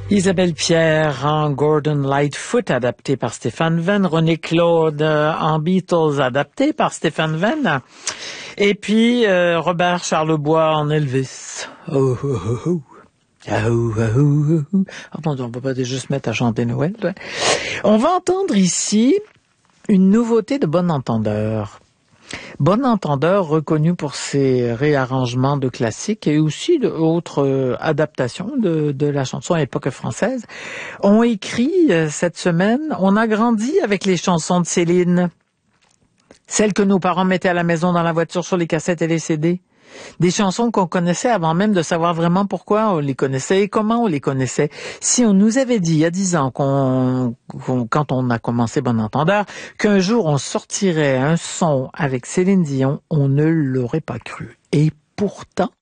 Isabelle Pierre en Gordon Lightfoot, adapté par Stéphane Venn. René Claude en Beatles, adapté par Stéphane Venn. Et puis Robert Charlebois en Elvis. Oh, oh, oh, oh. Oh, oh, oh, oh. Oh mon Dieu, on peut pas déjà se mettre à chanter Noël. Ouais. On va entendre ici une nouveauté de Bon Entendeur. Bon Entendeur, reconnu pour ses réarrangements de classiques et aussi d'autres adaptations de la chanson à l'époque française, ont écrit cette semaine « On a grandi avec les chansons de Céline, celles que nos parents mettaient à la maison dans la voiture sur les cassettes et les CD. » Des chansons qu'on connaissait avant même de savoir vraiment pourquoi on les connaissait et comment on les connaissait. Si on nous avait dit il y a 10 ans quand on a commencé Bon Entendeur, qu'un jour on sortirait un son avec Céline Dion, on ne l'aurait pas cru. Et pourtant,